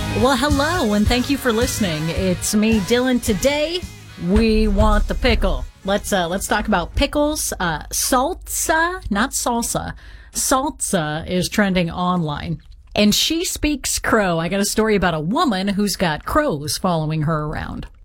Well, hello, and thank you for listening. It's me, Dylan. Today, we want the pickle. Let's talk about pickles. Salsa, not salsa. Salsa is trending online. And she speaks crow. I got a story about a woman who's got crows following her around.